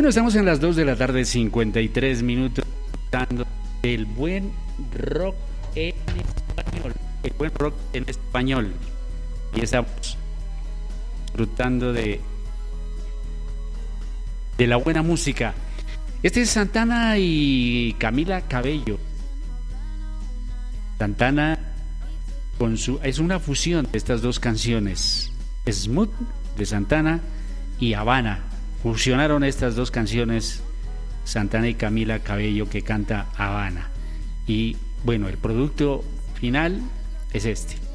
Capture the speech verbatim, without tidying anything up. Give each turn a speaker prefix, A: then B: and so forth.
A: Bueno, estamos en las dos de la tarde, cincuenta y tres minutos, disfrutando del buen rock en español. El buen rock en español. Y estamos disfrutando de, de la buena música. Este es Santana y Camila Cabello. Santana con su, es una fusión de estas dos canciones. Smooth de Santana y Habana. Fusionaron estas dos canciones, Santana y Camila Cabello, que canta Habana. Y bueno, el producto final es este.